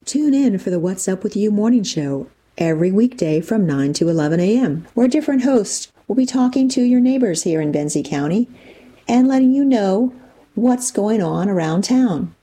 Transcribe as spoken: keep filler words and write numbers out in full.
Tune in for the What's Up With You morning show every weekday from nine to eleven a.m., where different hosts will be talking to your neighbors here in Benzie County and letting you know what's going on around town.